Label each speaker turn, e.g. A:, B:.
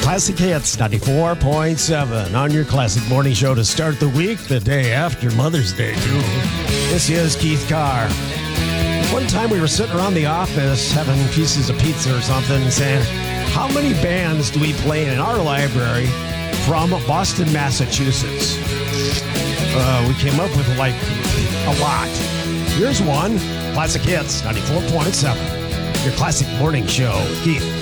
A: Classic Hits 94.7 on your Classic Morning Show to start the week, the day after Mother's Day, too. This is Keith Carr. One time we were sitting around the office having pieces of pizza or something and saying, how many bands do we play in our library from Boston, Massachusetts? We came up with like a lot. Here's one, Classic Hits 94.7, your Classic Morning Show, Keith.